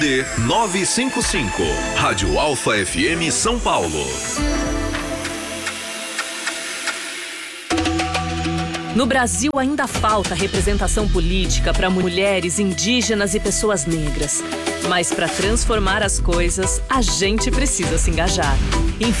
955, Rádio Alfa FM São Paulo. No Brasil ainda falta representação política para mulheres, indígenas e pessoas negras. Mas para transformar as coisas, a gente precisa se engajar.